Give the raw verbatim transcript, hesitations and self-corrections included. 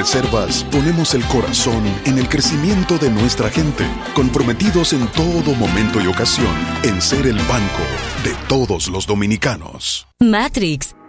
Banreservas ponemos el corazón en el crecimiento de nuestra gente, comprometidos en todo momento y ocasión en ser el banco de todos los dominicanos. Matrix,